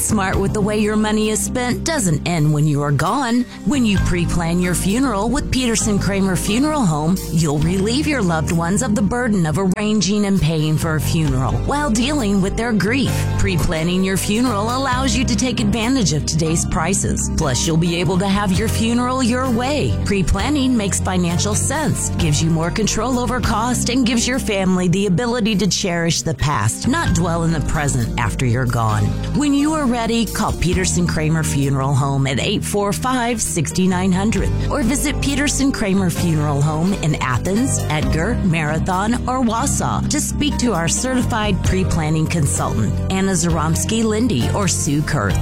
smart with the way your money is spent doesn't end when you are gone. When you pre-plan your funeral with Peterson Kramer Funeral Home, you'll relieve your loved ones of the burden of arranging and paying for a funeral while dealing with their grief. Pre-planning your funeral allows you to take advantage of today's prices. Plus, you'll be able to have your funeral your way. Pre-planning makes financial sense, gives you more control over cost, and gives your family the ability to cherish the past, not dwell in the present after you're gone. When you are ready, call Peterson Kramer Funeral Home at 845-6900 or visit Peterson Kramer Funeral Home in Athens, Edgar, Marathon, or Wausau to speak to our certified pre-planning consultant, Anna Zaromsky-Lindy or Sue Kurth.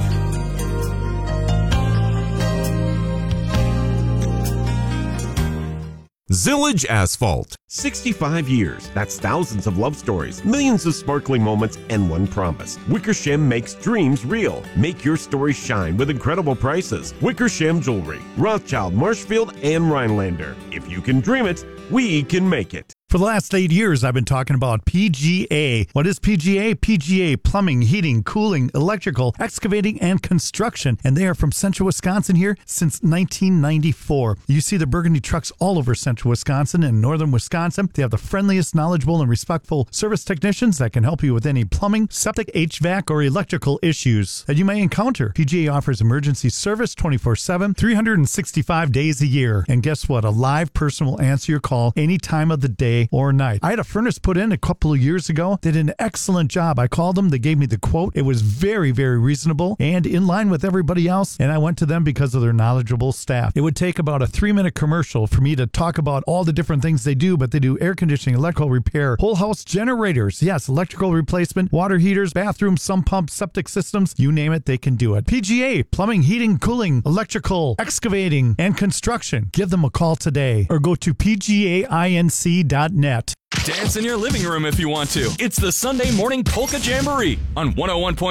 Zillage Asphalt. 65 years. That's thousands of love stories, millions of sparkling moments, and one promise. Wickersham makes dreams real. Make your story shine with incredible prices. Wickersham Jewelry, Rothschild, Marshfield, and Rhinelander. If you can dream it, we can make it. For the last 8 years, I've been talking about PGA. What is PGA? PGA Plumbing, Heating, Cooling, Electrical, Excavating, and Construction. And they are from Central Wisconsin here since 1994. You see the Burgundy trucks all over Central Wisconsin and Northern Wisconsin. They have the friendliest, knowledgeable, and respectful service technicians that can help you with any plumbing, septic, HVAC, or electrical issues that you may encounter. PGA offers emergency service 24/7, 365 days a year. And guess what? A live person will answer your call any time of the day or night. I had a furnace put in a couple of years ago. Did an excellent job. I called them. They gave me the quote. It was very, very reasonable and in line with everybody else. And I went to them because of their knowledgeable staff. It would take about a 3-minute commercial for me to talk about all the different things they do, but they do air conditioning, electrical repair, whole house generators. Yes, electrical replacement, water heaters, bathrooms, sump pumps, septic systems. You name it, they can do it. PGA, plumbing, heating, cooling, electrical, excavating, and construction. Give them a call today or go to pgainc.net. Dance in your living room if you want to. It's the Sunday Morning Polka Jamboree on 101.